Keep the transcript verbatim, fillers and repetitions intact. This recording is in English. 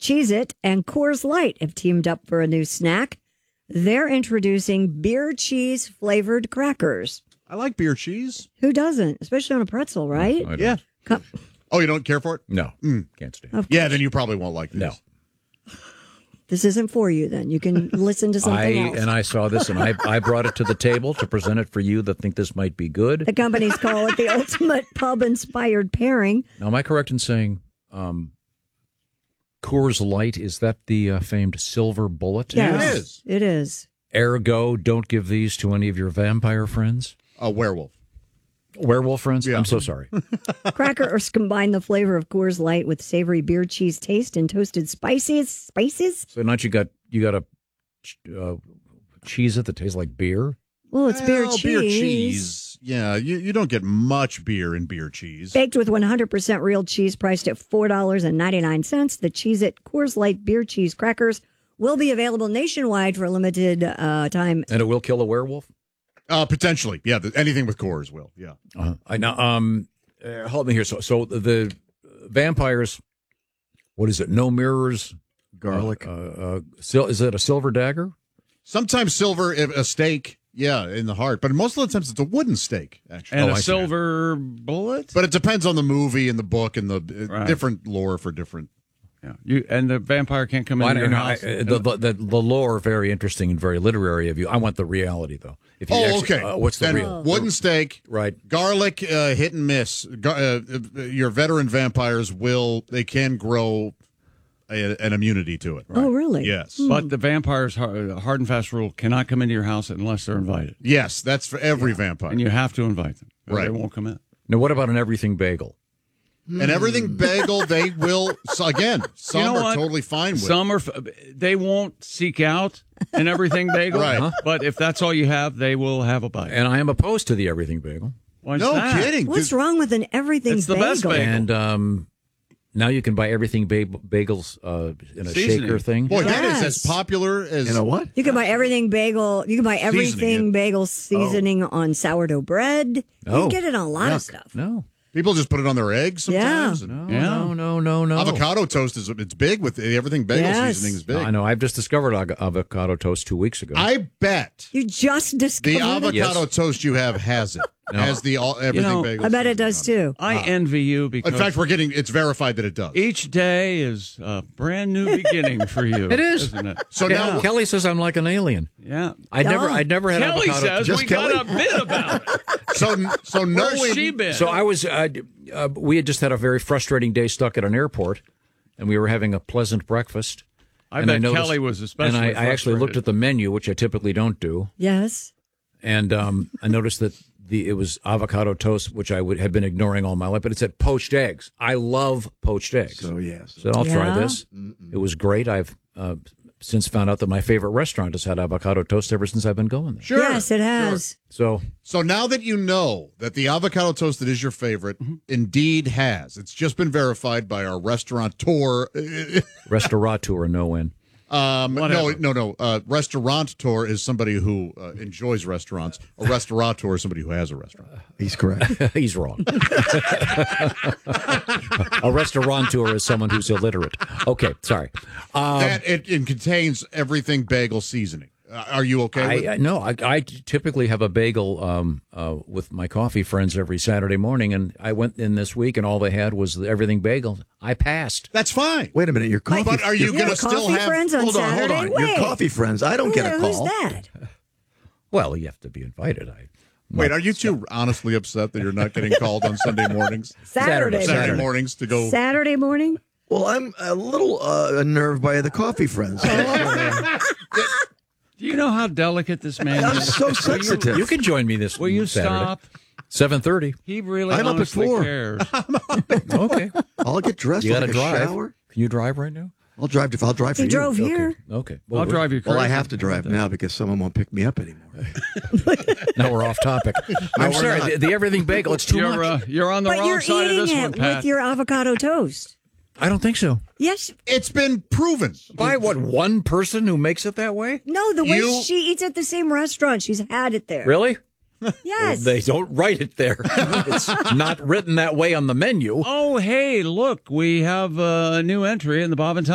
Cheez-It and Coors Light have teamed up for a new snack. They're introducing beer cheese flavored crackers. I like beer cheese. Who doesn't? Especially on a pretzel, right? I don't. Yeah. Co- Oh, you don't care for it? No, Mm. can't stand Of it. Yeah, then you probably won't like this. No. This isn't for you then. You can listen to something I else. and I saw this, and I I brought it to the table to present it for you that think this might be good. The companies call it the ultimate pub-inspired pairing. Now, am I correct in saying um, Coors Light, is that the uh, famed silver bullet? Yes, it is. It is. Ergo, don't give these to any of your vampire friends. A werewolf. Werewolf friends? Yeah. I'm so sorry. Crackers combine the flavor of Coors Light with savory beer cheese taste and toasted spices. Spices? So now you got you got a uh, cheese it that tastes like beer. Well, it's beer Well, cheese. Beer cheese. Yeah, you, you don't get much beer in beer cheese. Baked with one hundred percent real cheese priced at four dollars and ninety-nine cents, the Cheez-It Coors Light beer cheese crackers will be available nationwide for a limited uh, time. And it will kill a werewolf? Uh, potentially. Yeah, the, anything with Coors will. Yeah. Uh, I know. Um, uh, help me here. So, so the vampires, what is it? No mirrors, Garlic. Uh, uh, sil- is it a silver dagger? Sometimes silver, if- a stake, yeah, in the heart. But most of the times it's a wooden stake, actually. And Oh, a I see. silver bullet? But it depends on the movie and the book and the uh, Right. different lore for different. Yeah. You and the vampire can't come Well, I into don't your know. I- house. uh, the, the, the, the lore, very interesting and very literary of you. I want the reality, though. If you Oh, actually- okay. Uh, what's the Then real? wooden stake, Right. garlic, uh, hit and miss. Gar- uh, uh, your veteran vampires will, they can grow a, an immunity to it. Oh, really? Yes. But the vampire's hard, hard and fast rule cannot come into your house unless they're invited. Yes, that's for every vampire. And you have to invite them. Or Right. They won't come in. Now, what about an everything bagel? And everything bagel, they will, so again, some You know are what? totally fine with. Some are, f- they won't seek out an everything bagel. Right. Uh-huh. But if that's all you have, they will have a bite. And I am opposed to the everything bagel. Why is No that? kidding. What's wrong with an everything It's the bagel? best bagel. And um, now you can buy everything ba- bagels uh, in a Seasoning. shaker thing. Boy, that is Yes. as popular as. You know what? You can buy everything bagel. You can buy Seasoning everything it. bagel seasoning on sourdough bread. You Oh. can get it on a lot of stuff. No. People just put it on their eggs sometimes. Yeah. and No, Yeah. no, no, no, no. Avocado toast is it's big with everything bagel Yes. seasoning is big. I know. I've just discovered ag- avocado toast two weeks ago. I bet You just discovered the avocado Yes. toast you have has it. No. Has the all, everything know, bagel. I bet it seasoning does on too. I envy you because In fact, we're getting it's verified that it does. each day is a brand new beginning for you. It is. Isn't it? So Yeah. now, Kelly says I'm like an alien. Yeah. I never, Oh. I never had Kelly avocado. says Just we Kelly? got a bit about it. so so Where's knowing she been? So I was, uh, uh, we had just had a very frustrating day stuck at an airport, and we were having a pleasant breakfast. I and bet noticed- Kelly was especially And I, I actually frustrated. looked at the menu, which I typically don't do, Yes. and um, I noticed that the it was avocado toast, which I would have been ignoring all my life, but it said poached eggs. I love poached eggs. So, yes. So I'll try Yeah? this. It was great. I've uh, since found out that my favorite restaurant has had avocado toast ever since I've been going there. sure. Yes, it has. So So now that you know that the avocado toast that is your favorite indeed has, it's just been verified by our restaurateur. restaurateur, no win. Um, no, Whatever. no, no. Uh, restaurateur is somebody who uh, enjoys restaurants. A restaurateur is somebody who has a restaurant. He's correct. He's wrong. A restaurateur is someone who's illiterate. Okay, sorry. Um, that it, it contains everything bagel seasoning. Uh, are you okay with I, I no, I, I typically have a bagel um, uh, with my coffee friends every Saturday morning, and I went in this week, and all they had was the everything bagel. I passed. That's fine. Wait a minute. Your coffee. But are you You going to have still coffee have? friends on hold on, Saturday? hold on. Wait. Your coffee friends. I don't get a Who- call. Who's that? Well, you have to be invited. I Wait, are you two honestly upset that you're not getting called on Sunday mornings? Saturday. Saturday. Saturday mornings to go. Saturday morning? Well, I'm a little uh, unnerved by the coffee friends. Do you know how delicate this man I'm is? so sensitive. You can join me this. Will you Saturday. stop? Seven thirty. He really I'm up at honestly four. cares. Okay. I'll get dressed. You I'll got to take a drive. shower. Can you drive right now? I'll drive. To, I'll drive for He you. drove here. Okay. I'll we're- drive you crazy. Well, I have to drive now because someone won't pick me up anymore. Now we're off topic. I'm we're sorry. not. The, the everything bagel. It's too You're, much. uh, you're on the But wrong you're side of eating this it one, Pat. with your avocado toast. I don't think so. Yes. It's been proven. By what, one person who makes it that way? No, the way You- she eats at the same restaurant. She's had it there. Really? Yes. They don't write it there. It's not written that way on the menu. Oh, hey, look, we have a new entry in the Bob and Tom